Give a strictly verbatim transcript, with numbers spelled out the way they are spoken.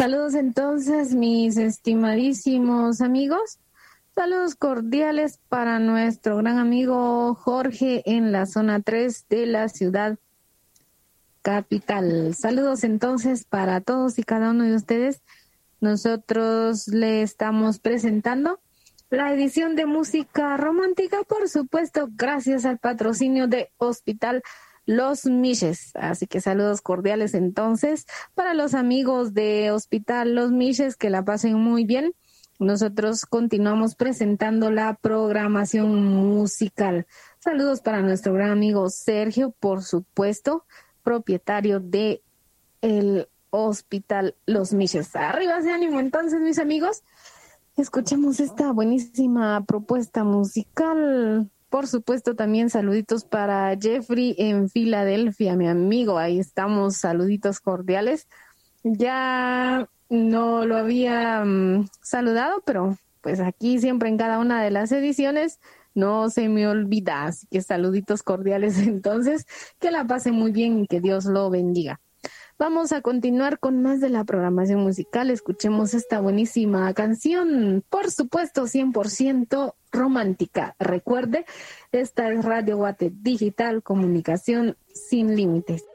Saludos entonces, mis estimadísimos amigos. Saludos cordiales para nuestro gran amigo Jorge en la zona tres de la ciudad capital. Saludos entonces para todos y cada uno de ustedes. Nosotros le estamos presentando la edición de música romántica, por supuesto, gracias al patrocinio de Hospital Los Miches. Así que saludos cordiales entonces para los amigos de Hospital Los Miches, que la pasen muy bien. Nosotros continuamos presentando la programación musical. Saludos para nuestro gran amigo Sergio, por supuesto, propietario de el Hospital Los Miches. Arriba ese ánimo entonces, mis amigos. Escuchemos esta buenísima propuesta musical. Por supuesto, también saluditos para Jeffrey en Filadelfia, mi amigo. Ahí estamos, saluditos cordiales. Ya no lo había um, saludado, pero pues aquí siempre en cada una de las ediciones no se me olvida. Así que saluditos cordiales entonces. Que la pasen muy bien y que Dios lo bendiga. Vamos a continuar con más de la programación musical. Escuchemos esta buenísima canción, por supuesto, cien por ciento romántica. Recuerde, esta es Radio Guate Digital, comunicación sin límites.